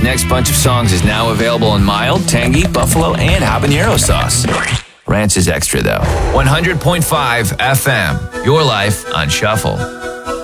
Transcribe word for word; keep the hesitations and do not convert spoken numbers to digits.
next bunch of songs is now available in mild, tangy, buffalo, and habanero sauce. Ranch is extra, though. one hundred point five F M, your life on Shuffle.